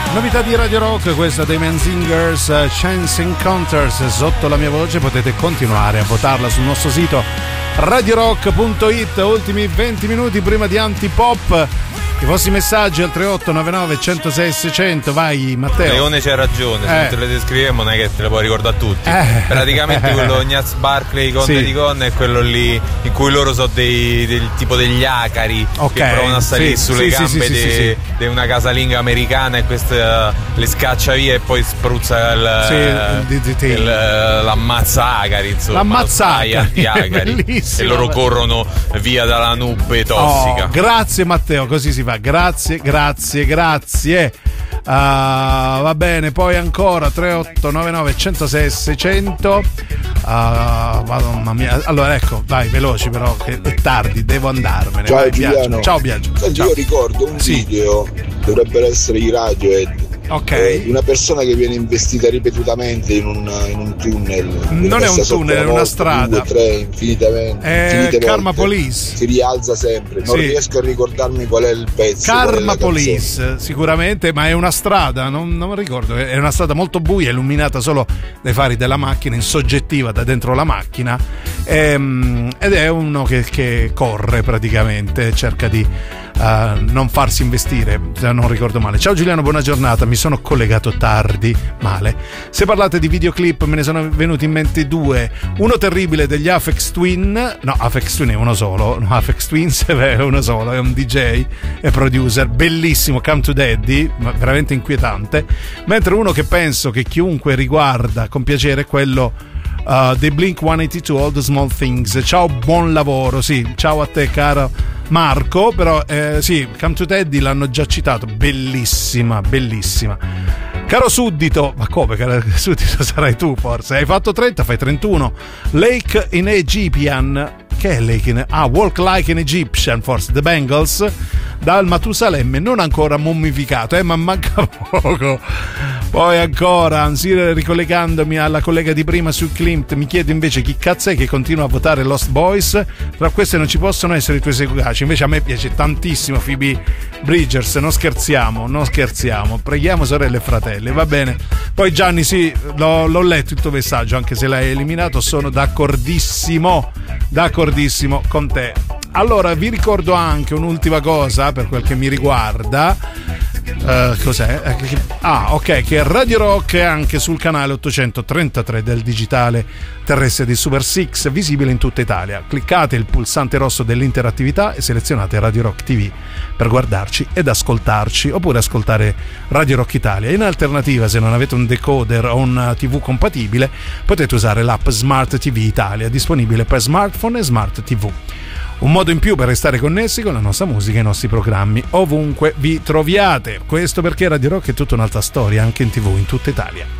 Novità di Radio Rock, questa dei Menzingers, Chance Encounters, sotto la mia voce. Potete continuare a votarla sul nostro sito radiorock.it. Ultimi 20 minuti prima di Antipop. I vostri messaggi al 3899 106 600. Vai Matteo. Leone c'ha ragione, se non te le descriviamo non è che te le puoi ricordare tutti. Praticamente quello Gnaz Barkley con Daddy Con è quello lì in cui loro sono del tipo degli acari che provano a salire sulle gambe di una casalinga americana, e questa le scaccia via e poi spruzza l'ammazza acari, insomma, l'ammazza anti-acari, e loro corrono via dalla nube tossica. Grazie Matteo, così si fa. Grazie. Va bene, poi ancora 3899 106 600. Madonna mia. Allora ecco, vai veloci però che è tardi, devo andarmene. Ciao vai, Giuliano. Ciao Biagio. Senti, io ricordo un video, dovrebbero essere i Radiohead. Di una persona che viene investita ripetutamente in un tunnel. Non è un tunnel, è una strada. 2, 3, infinite Karma volte. Police. Si rialza sempre. Non riesco a ricordarmi qual è il pezzo. Karma Police, sicuramente, ma è una strada, non ricordo. È una strada molto buia, illuminata solo dai fari della macchina, in soggettiva da dentro la macchina. Ed è uno che corre praticamente, cerca di non farsi investire, se non ricordo male. Ciao Giuliano, buona giornata. Mi sono collegato tardi, male. Se parlate di videoclip me ne sono venuti in mente due. Uno terribile degli Aphex Twin. No, Aphex Twin è uno solo. No, Aphex Twins è uno solo, è un DJ e producer bellissimo, Come to Daddy, veramente inquietante. Mentre uno che penso che chiunque riguarda con piacere è quello dei Blink 182, All the Small Things. Ciao, buon lavoro. Sì, ciao a te caro Marco. Però Come to Daddy l'hanno già citato, bellissima. Caro Suddito, ma come caro Suddito, sarai tu forse? Hai fatto 30, fai 31. Lake in Egyptian. Che è Lake in... Walk Like an Egyptian, forse, The Bengals, dal Matusalemme, non ancora mummificato, ma manca poco. Poi ancora, anzi, ricollegandomi alla collega di prima su Klimt, mi chiedo invece chi cazzo è che continua a votare Lost Boys. Tra queste non ci possono essere i tuoi seguaci. Invece a me piace tantissimo Phoebe Bridgers, non scherziamo, preghiamo sorelle e fratelli, va bene. Poi Gianni, sì, l'ho letto il tuo messaggio, anche se l'hai eliminato, sono d'accordissimo con te. Allora vi ricordo anche un'ultima cosa per quel che mi riguarda. Cos'è? Che Radio Rock è anche sul canale 833 del digitale terrestre di Super 6, visibile in tutta Italia. Cliccate il pulsante rosso dell'interattività e selezionate Radio Rock TV per guardarci ed ascoltarci, oppure ascoltare Radio Rock Italia. In alternativa, se non avete un decoder o un TV compatibile, potete usare l'app Smart TV Italia, disponibile per smartphone e smart TV. Un modo in più per restare connessi con la nostra musica e i nostri programmi ovunque vi troviate. Questo perché Radio Rock è tutta un'altra storia, anche in TV in tutta Italia.